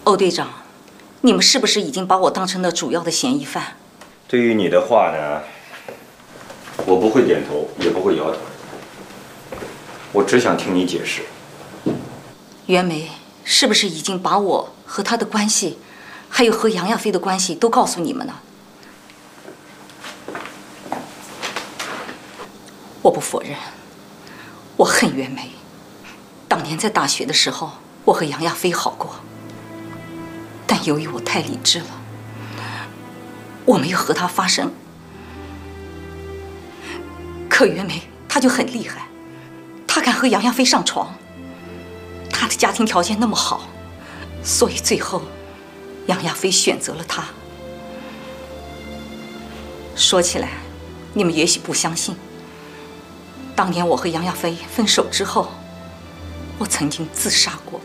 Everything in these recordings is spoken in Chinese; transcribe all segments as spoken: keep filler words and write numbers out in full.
欧队长，你们是不是已经把我当成了主要的嫌疑犯？ 对于你的话呢，我不会点头，也不会摇头。我只想听你解释。 袁梅是不是已经把我和他的关系，还有和杨亚飞的关系都告诉你们了？我不否认，我恨袁梅。当年在大学的时候，我和杨亚飞好过，但由于我太理智了，我没有和他发生。可袁梅她就很厉害，她敢和杨亚飞上床。她的家庭条件那么好，所以最后杨亚飞选择了她。说起来，你们也许不相信，当年我和杨亚飞分手之后，我曾经自杀过。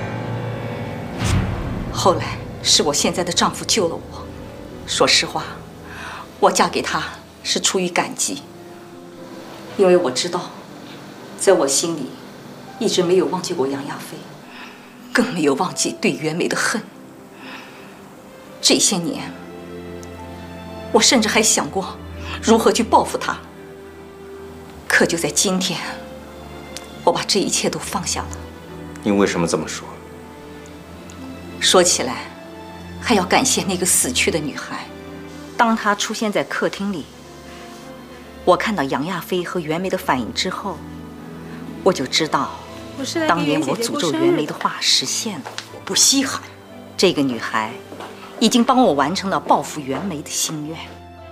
后来是我现在的丈夫救了我。说实话，我嫁给他是出于感激，因为我知道，在我心里一直没有忘记过杨亚飞，更没有忘记对袁梅的恨。这些年，我甚至还想过如何去报复他。可就在今天，我把这一切都放下了。 你为什么这么说？ 说起来，还要感谢那个死去的女孩。当她出现在客厅里，我看到杨亚飞和袁梅的反应之后，我就知道，当年我诅咒袁梅的话实现了。我不稀罕，这个女孩已经帮我完成了报复袁梅的心愿。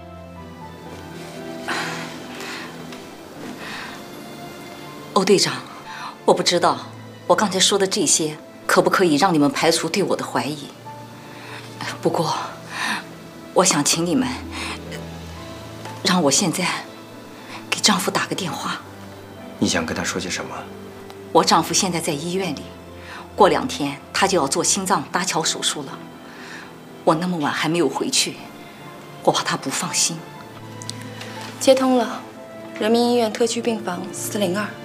欧队长，我不知道我刚才说的这些可不可以让你们排除对我的怀疑。不过，我想请你们让我现在给丈夫打个电话。 你想跟他说些什么？ 我丈夫现在在医院里，过两天他就要做心脏搭桥手术了。我那么晚还没有回去，我怕他不放心。 接通了，人民医院特区病房四零二。